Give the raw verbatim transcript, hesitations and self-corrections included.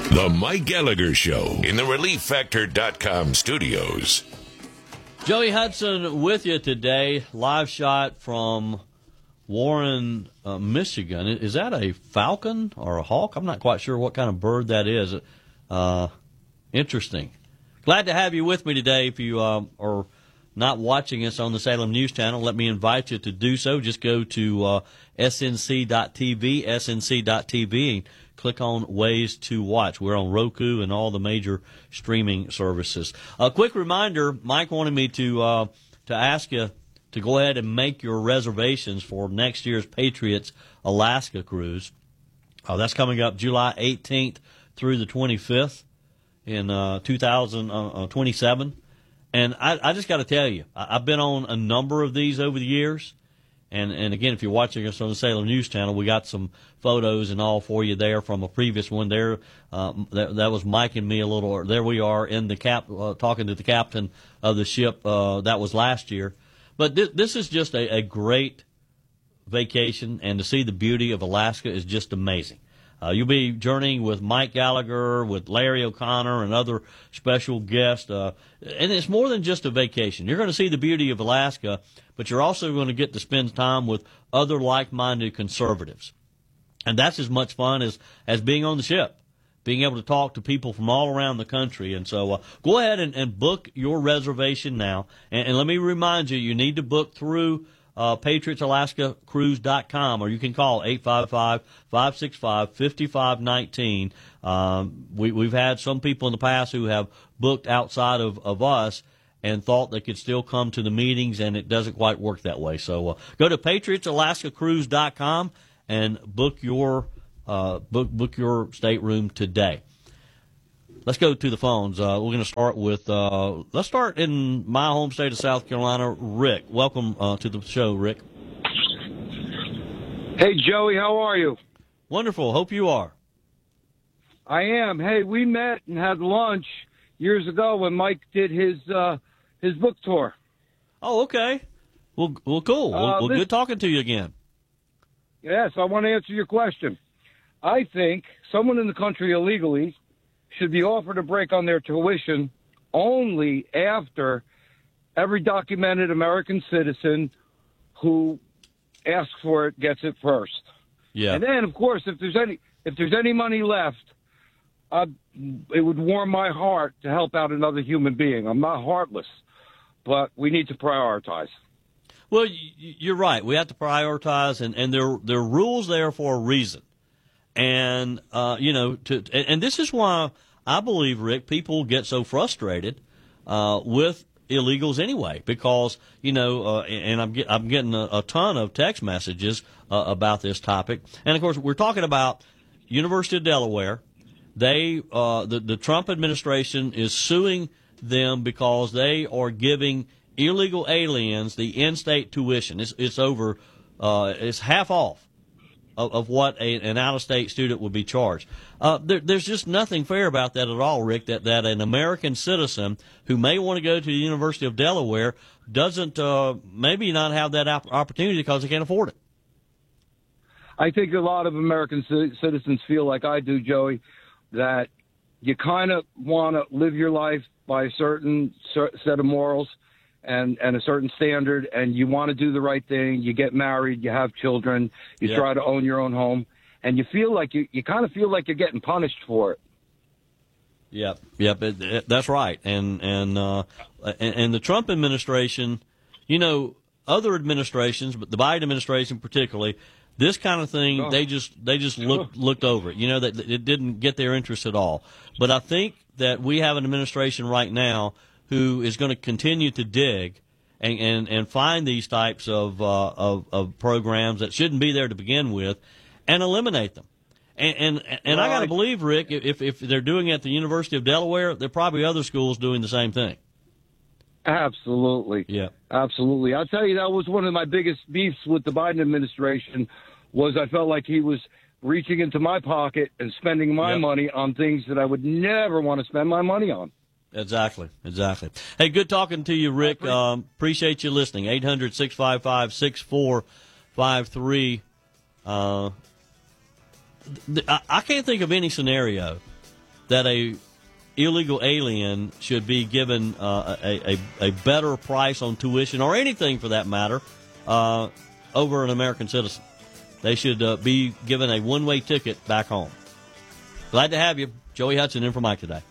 The Mike Gallagher Show in the Relief Factor dot com studios. Joey Hudson with you today. Live shot from Warren, uh, Michigan. Is that a falcon or a hawk? I'm not quite sure what kind of bird that is. Uh, interesting. Glad to have you with me today. If you uh, are not watching us on the Salem News Channel, let me invite you to do so. Just go to uh, S N C dot T V, S N C dot T V, and click on Ways to Watch. We're on Roku and all the major streaming services. A quick reminder, Mike wanted me to uh, to ask you to go ahead and make your reservations for next year's Patriots Alaska cruise. Uh, that's coming up July eighteenth through the twenty-fifth in uh, two thousand twenty-seven. And I, I just got to tell you, I, I've been on a number of these over the years. And, and again, if you're watching us on the Salem News Channel, we got some photos and all for you there from a previous one. There, uh, that, that was Mike and me a little. There we are in the cap, uh, talking to the captain of the ship. Uh, that was last year. But th- this is just a, a great vacation, and to see the beauty of Alaska is just amazing. Uh, you'll be journeying with Mike Gallagher, with Larry O'Connor, and other special guests. Uh, and it's more than just a vacation. You're going to see the beauty of Alaska, but you're also going to get to spend time with other like-minded conservatives. And that's as much fun as, as being on the ship, being able to talk to people from all around the country. And so uh, go ahead and, and book your reservation now. And, and let me remind you, you need to book through Uh, Patriots Alaska Cruise dot com, or you can call eight five five, five six five, five five one nine. Um, we, we've had some people in the past who have booked outside of, of us and thought they could still come to the meetings, and it doesn't quite work that way. So uh, go to Patriots Alaska Cruise dot com and book your uh, book book your stateroom today. Let's go to the phones. Uh, we're going to start with, uh, let's start in my home state of South Carolina. Rick, welcome uh, to the show, Rick. Hey, Joey, how are you? Wonderful. Hope you are. I am. Hey, we met and had lunch years ago when Mike did his uh, his book tour. Oh, okay. Well, well cool. Well, Uh, well this- good talking to you again. Yes, I want to answer your question. I think someone in the country illegally should be offered a break on their tuition only after every documented American citizen who asks for it gets it first. Yeah. And then, of course, if there's any if there's any money left, uh, it would warm my heart to help out another human being. I'm not heartless, but we need to prioritize. Well, y- you're right. We have to prioritize, and, and there, there are rules there for a reason. And, uh, you know, to, and, and this is why I believe, Rick, people get so frustrated uh, with illegals anyway, because, you know, uh, and I'm, get, I'm getting a, a ton of text messages uh, about this topic. And, of course, we're talking about University of Delaware. They, uh, the, the Trump administration is suing them because they are giving illegal aliens the in-state tuition. It's, it's over, uh, it's half off of, of what a, an out-of-state student would be charged. Uh, there, there's just nothing fair about that at all, Rick, that, that an American citizen who may want to go to the University of Delaware doesn't uh, maybe not have that op- opportunity because they can't afford it. I think a lot of American c- citizens feel like I do, Joey, that you kind of want to live your life by a certain cer- set of morals and, and a certain standard, and you want to do the right thing. You get married, you have children, you Yeah. try to own your own home, and you feel like you, you kind of feel like you're getting punished for it. Yep, yep, it, it, that's right. And and, uh, and and the Trump administration, you know, other administrations, but the Biden administration particularly, this kind of thing, Oh. they just they just looked looked over it. You know, that it didn't get their interest at all. But I think that we have an administration right now who is going to continue to dig and and, and find these types of, uh, of of programs that shouldn't be there to begin with, and eliminate them. And and, and I got to Right. believe, Rick, if if they're doing it at the University of Delaware, there are probably other schools doing the same thing. Absolutely. Yeah. Absolutely. I'll tell you, that was one of my biggest beefs with the Biden administration, was I felt like he was reaching into my pocket and spending my Yep. money on things that I would never want to spend my money on. Exactly, exactly. Hey, good talking to you, Rick. Um, appreciate you listening. eight hundred, six five five, six four five three. Uh, th- I, I can't think of any scenario that a illegal alien should be given uh, a, a, a better price on tuition or anything for that matter uh, over an American citizen. They should uh, be given a one-way ticket back home. Glad to have you. Joey Hudson in for Mike today.